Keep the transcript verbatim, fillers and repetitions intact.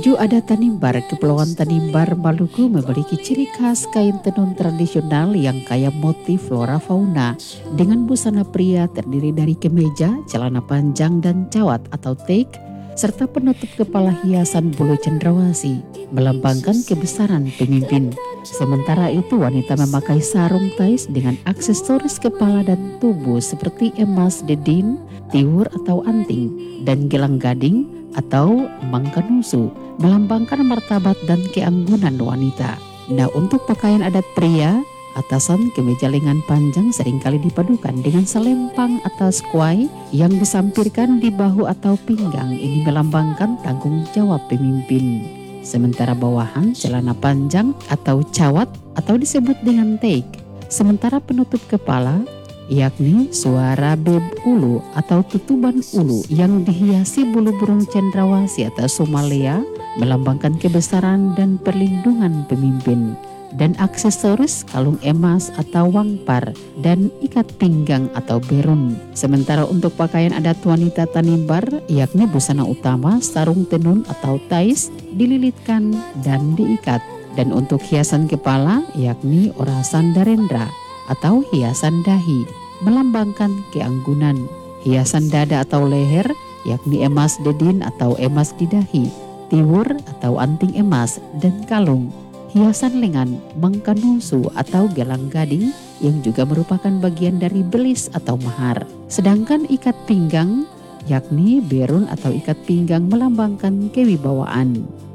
Ju adat Tanimbar, Kepulauan Tanimbar, Maluku memiliki ciri khas kain tenun tradisional yang kaya motif flora fauna dengan busana pria terdiri dari kemeja, celana panjang dan cawat atau teik, serta penutup kepala hiasan bulu cendrawasih melambangkan kebesaran pemimpin. Sementara itu wanita memakai sarung tais dengan aksesoris kepala dan tubuh seperti emas dedin, tiwur atau anting, dan gelang gading atau mangkanusu melambangkan martabat dan keanggunan wanita. Nah, untuk pakaian adat pria, atasan kemeja lengan panjang seringkali dipadukan dengan selempang atas kuai yang disampirkan di bahu atau pinggang. Ini melambangkan tanggung jawab pemimpin. Sementara bawahan celana panjang atau cawat atau disebut dengan teik. Sementara penutup kepala yakni suara beb ulu atau tutuban ulu yang dihiasi bulu burung cendrawasih atau somalea melambangkan kebesaran dan perlindungan pemimpin. Dan aksesoris kalung emas atau wangpar dan ikat pinggang atau berun. Sementara untuk pakaian adat wanita Tanimbar yakni busana utama sarung tenun atau tais dililitkan dan diikat. Dan untuk hiasan kepala yakni orasan darendra atau hiasan dahi melambangkan keanggunan. Hiasan dada atau leher yakni emas dedin atau emas di dahi, tiwur atau anting emas, dan kalung. Hiasan lengan mangkanusu atau gelang gading yang juga merupakan bagian dari belis atau mahar. Sedangkan ikat pinggang yakni berun atau ikat pinggang melambangkan kewibawaan.